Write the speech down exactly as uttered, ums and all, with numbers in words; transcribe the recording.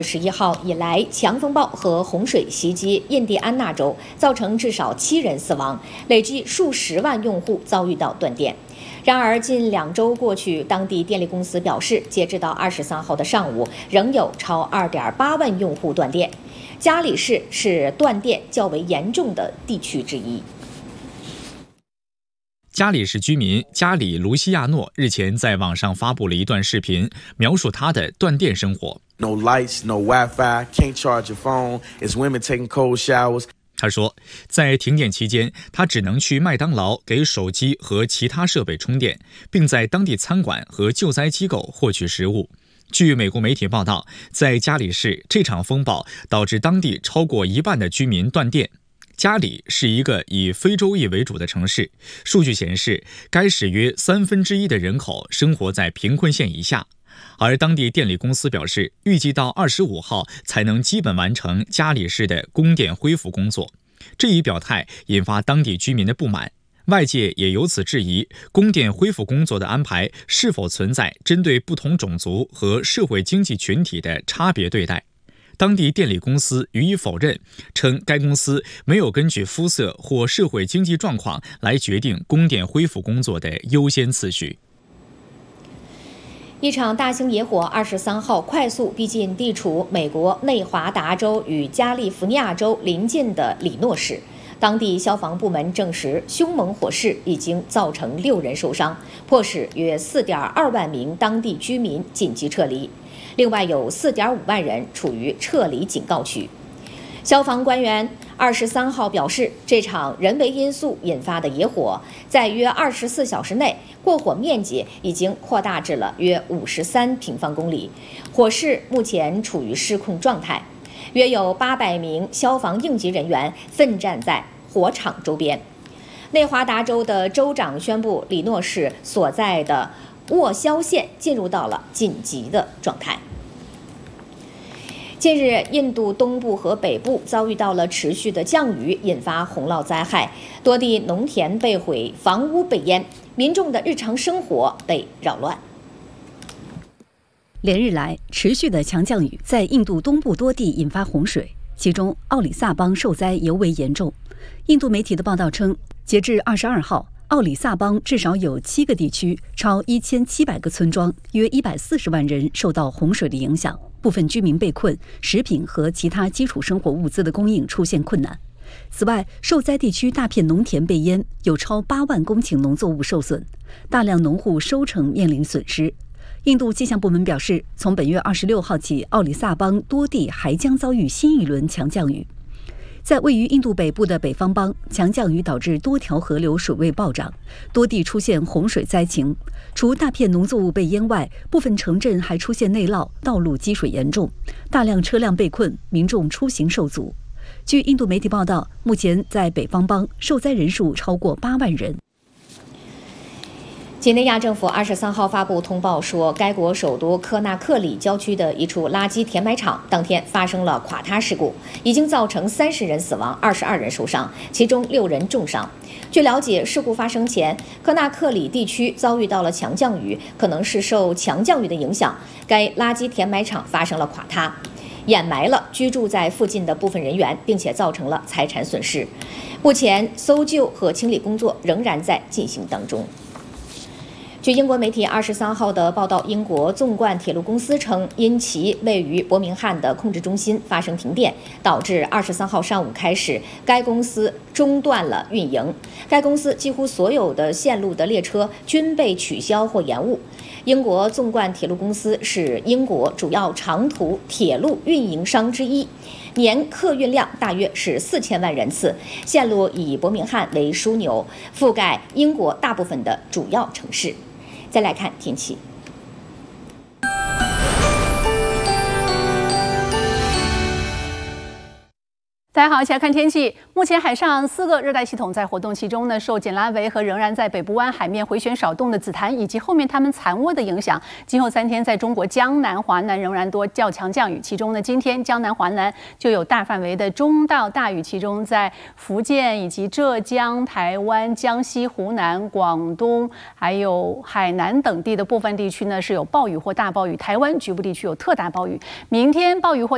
十一号以来，强风暴和洪水袭击印第安纳州，造成至少七人死亡，累计数十万用户遭遇到断电。然而，近两周过去，当地电力公司表示，截至到二十三号的上午，仍有超二点八万用户断电。加里市是断电较为严重的地区之一。 加里市居民加里·卢西亚诺日前在网上发布了一段视频，描述他的断电生活。 No lights, no Wi-Fi, can't charge your phone. It's women taking cold showers. 他说，在停电期间，他只能去麦当劳给手机和其他设备充电，并在当地餐馆和救灾机构获取食物。据美国媒体报道，在加里市，这场风暴导致当地超过一半的居民断电。加里是一个以非洲裔为主的城市，数据显示，该市约三分之一的人口生活在贫困线以下。而当地电力公司表示，预计到二十五号才能基本完成加里市的供电恢复工作。这一表态引发当地居民的不满，外界也由此质疑供电恢复工作的安排是否存在针对不同种族和社会经济群体的差别对待。当地电力公司予以否认，称该公司没有根据肤色或社会经济状况来决定供电恢复工作的优先次序。 一场大型野火二十三号快速逼近地处美国内华达州与加利福尼亚州邻近的里诺市。当地消防部门证实，凶猛火势已经造成六人受伤，迫使约四点二万名当地居民紧急撤离。另外有四点五万人处于撤离警告区。消防官员二十三号表示，这场人为因素引发的野火，在约二十四小时内，过火面积已经扩大至了约五十三平方公里，火势目前处于失控状态。约有八百名消防应急人员奋战在火场周边。内华达州的州长宣布，里诺市所在的沃肖县进入到了紧急的状态。近日，印度东部和北部遭遇到了持续的降雨，引发洪涝灾害，多地农田被毁，房屋被淹，民众的日常生活被扰乱。 连日来，持续的强降雨在印度东部多地引发洪水，其中奥里萨邦受灾尤为严重。印度媒体的报道称，截至二十二号，奥里萨邦至少有七个地区，超一千七百个村庄，约一百四十万人受到洪水的影响，部分居民被困，食品和其他基础生活物资的供应出现困难。此外，受灾地区大片农田被淹，有超八万公顷农作物受损，大量农户收成面临损失。印度气象部门表示，从本月二十六号起，奥里萨邦多地还将遭遇新一轮强降雨。在位于印度北部的北方邦，强降雨导致多条河流水位暴涨，多地出现洪水灾情。除大片农作物被淹外，部分城镇还出现内涝，道路积水严重，大量车辆被困，民众出行受阻。据印度媒体报道，目前在北方邦受灾人数超过八万人。 几内亚政府二十三号发布通报说，该国首都科纳克里郊区的一处垃圾填埋场当天发生了垮塌事故，已经造成三十人死亡，二十二人受伤，其中六人重伤。据了解，事故发生前，科纳克里地区遭遇到了强降雨，可能是受强降雨的影响，该垃圾填埋场发生了垮塌，掩埋了居住在附近的部分人员，并且造成了财产损失。目前，搜救和清理工作仍然在进行当中。据英国媒体二十三号的报道，英国纵贯铁路公司称，因其位于伯明翰的控制中心发生停电，导致二十三号上午开始，该公司中断了运营。该公司几乎所有的线路的列车均被取消或延误。英国纵贯铁路公司是英国主要长途铁路运营商之一，年客运量大约是四千万人次，线路以伯明翰为枢纽，覆盖英国大部分的主要城市。再来看天气。 大家好，一起来看天气。目前海上四个热带系统在活动，其中呢，受简拉维和仍然在北部湾海面回旋少动的紫檀，以及后面它们残窝的影响，今后三天在中国江南、华南仍然多较强降雨。其中呢，今天江南、华南就有大范围的中到大雨，其中在福建以及浙江、台湾、江西、湖南、广东还有海南等地的部分地区呢是有暴雨或大暴雨，台湾局部地区有特大暴雨。明天暴雨或